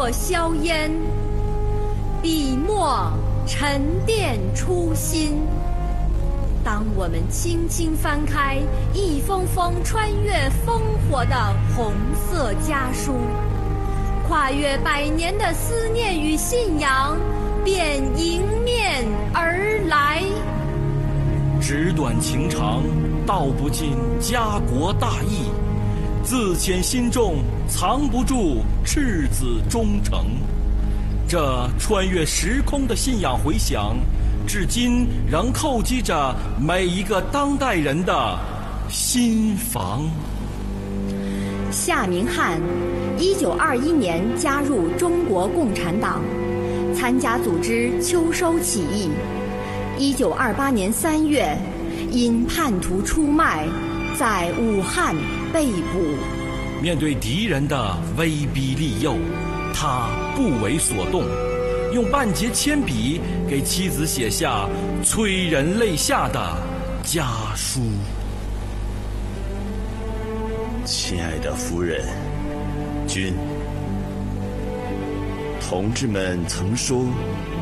若硝烟，笔墨沉淀初心。当我们轻轻翻开一封封穿越烽火的红色家书，跨越100年的思念与信仰便迎面而来。 纸短情长，道不尽家国大义；字浅心重，藏不住赤子忠诚。这穿越时空的信仰回响，至今仍叩击着每一个当代人的心房。 夏明翰，1921年加入中国共产党，参加组织秋收起义。1928年3月，因叛徒出卖，在武汉被捕。 面对敌人的威逼利诱，他不为所动，用半截铅笔给妻子写下催人泪下的家书。 亲爱的夫人，君，同志们曾说